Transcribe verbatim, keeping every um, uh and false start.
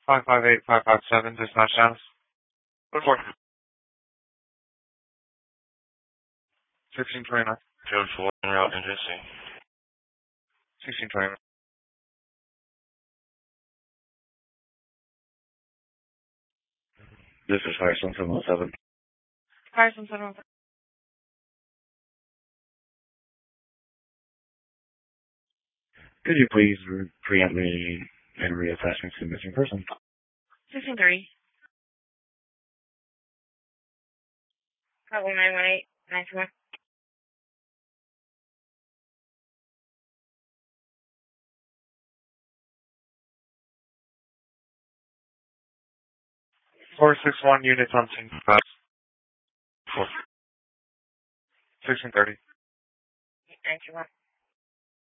five five eight five five seven, dispatch status. Report. sixteen twenty-nine. Code four, en route to Jesse. sixteen twenty-nine. This is Firestone seven one seven. Firestone seven one seven. Could you please re- preempt me and reattach me to missing person? sixteen three. Probably nine one eight nine two one. four six one units on scene. Four. sixteen thirty. nine two one.